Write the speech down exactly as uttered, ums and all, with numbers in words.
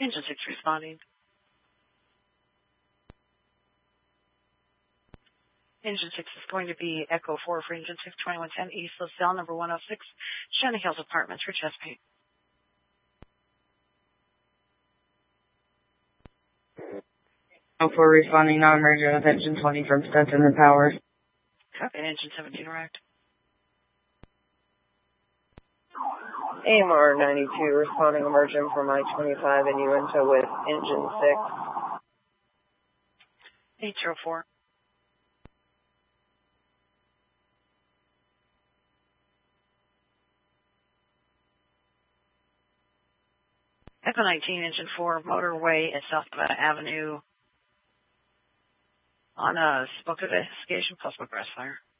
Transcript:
Engine six responding. Engine six is going to be Echo four for Engine six, twenty-one ten East LaSalle, number one oh six, Shannon Hills Apartments for Chesapeake. oh four responding non-emergent with engine twenty from Stetson and Powers. Copy, engine seventeen erect. A M R ninety-two responding emergent from I twenty-five in Uinta with engine six. eight zero four. Echo nineteen, engine four, motorway at South Nevada Avenue on a smoke investigation, possible grass fire.